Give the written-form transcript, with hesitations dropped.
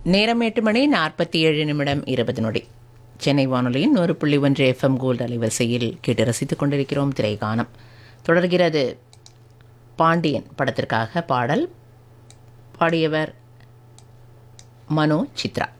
நேரம் 8:47 சென்னை வானொலியின் 100.1 FM gold அலைவரிசையில் கேட்டு ரசித்துக் கொண்டிருக்கிறோம். திரைகானம் தொடர்கிறது. பாண்டியன் படத்திற்காக பாடல் பாடியவர் மனோ சித்ரா.